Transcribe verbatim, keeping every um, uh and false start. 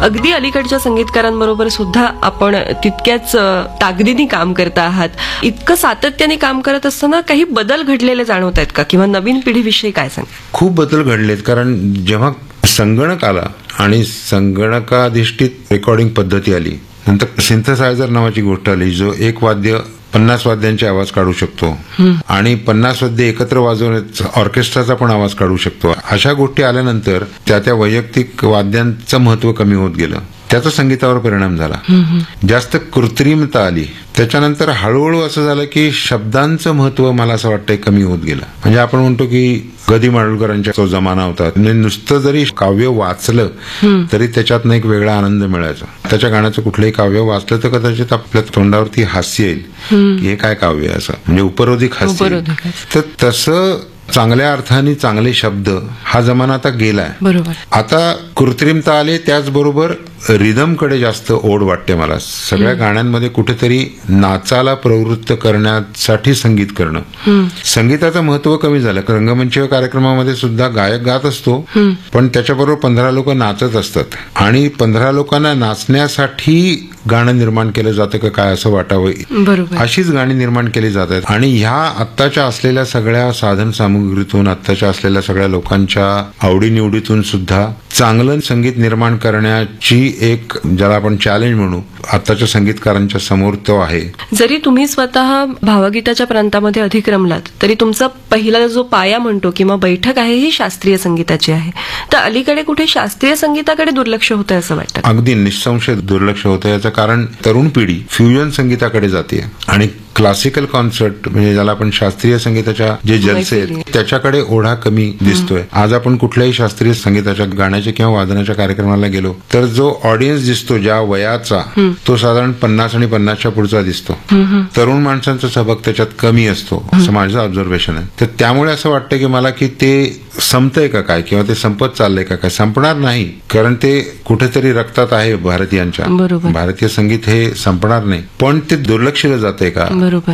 अगदी अलीकडच्या संगीतकारांबरोबर सुद्धा आपण तितक्याच ताकदीने काम करता आहात. इतकं सातत्याने काम करत असताना काही बदल घडलेले जाणवत आहेत का, किंवा नवीन पिढीविषयी काय सांग? खूप बदल घडलेत. कारण जेव्हा संगणक आला आणि संगणकाधिष्ठित रेकॉर्डिंग पद्धती आली, नंतर सिंथसायझर नावाची गोष्ट आली, जो एक वाद्य पन्नास वाद्यांचे आवाज काढू शकतो आणि पन्नास वाद्य एकत्र वाजवण्याचा ऑर्केस्ट्राचा पण आवाज काढू शकतो. अशा गोष्टी आल्यानंतर त्या त्या वैयक्तिक वाद्यांचं महत्व कमी होत गेलं. त्याचा संगीतावर परिणाम झाला. जास्त कृत्रिमता आली. त्याच्यानंतर हळूहळू असं झालं की शब्दांचं महत्व मला असं वाटतंय कमी होत गेलं. म्हणजे आपण म्हणतो की गदी माडगुळकरांचा जो जमाना होता, म्हणजे नुसतं जरी काव्य वाचलं तरी त्याच्यातनं एक वेगळा आनंद मिळायचा. त्याच्या गाण्याचं कुठलंही काव्य वाचलं तर कदाचित आपल्या तोंडावरती हास्य येईल की हे काय काव्य असं, म्हणजे उपरोधिक हास्य. तर तसं चांगल्या अर्थाने चांगले शब्द हा जमाना आता गेलाय. बरोबर. आता कृत्रिमता आली, त्याचबरोबर रिदमकडे जास्त ओढ वाटते मला. सगळ्या गाण्यांमध्ये कुठेतरी नाचाला प्रवृत्त करण्यासाठी संगीत करणं. संगीताचं महत्व कमी झालं. रंगमंच कार्यक्रमामध्ये सुद्धा गायक गात असतो, पण त्याच्याबरोबर पंधरा लोक नाचत असतात आणि पंधरा लोकांना नाचण्यासाठी गाणं निर्माण केलं जातं का काय असं वाटावं, अशीच गाणी निर्माण केली जात आहेत. आणि ह्या आत्ताच्या असलेल्या सगळ्या साधन सामुग्रीतून, आत्ताच्या असलेल्या सगळ्या लोकांच्या आवडीनिवडीतून सुद्धा चांगलं संगीत निर्माण करण्याची एक, ज्याला आपण चॅलेंज म्हणू, आत्ताच्या संगीतकारांच्या समोर तो आहे. जरी तुम्ही स्वतः भावगीताच्या प्रांतामध्ये अधिक रमलात तरी तुमचा पहिला जो पाया म्हणतो किंवा बैठक आहे ही शास्त्रीय संगीताची आहे. तर अलीकडे कुठे शास्त्रीय संगीताकडे दुर्लक्ष होतंय असं वाटतं? अगदी निसंशय दुर्लक्ष होतं. याचं कारण तरुण पिढी फ्युजन संगीताकडे जाते आणि क्लासिकल कॉन्सर्ट, म्हणजे ज्याला आपण शास्त्रीय संगीताच्या जे जलसे आहेत त्याच्याकडे ओढा कमी दिसतोय. आज आपण कुठल्याही शास्त्रीय संगीताच्या गाण्याच्या किंवा वादनाच्या कार्यक्रमाला गेलो तर जो ऑडियन्स दिसतो ज्या वयाचा, तो साधारण पन्नास आणि पन्नासच्या पुढचा दिसतो. तरुण माणसांचा सहभाग त्याच्यात कमी असतो असं माझं ऑब्झर्वेशन आहे. तर त्यामुळे असं वाटतं की मला की ते संपतंय का काय, किंवा ते संपत चाललंय का काय. संपणार नाही, कारण ते कुठेतरी रक्तात आहे भारतीयांच्या. भारतीय संगीत हे संपणार नाही, पण ते दुर्लक्षिलं जातंय का? बरोबर.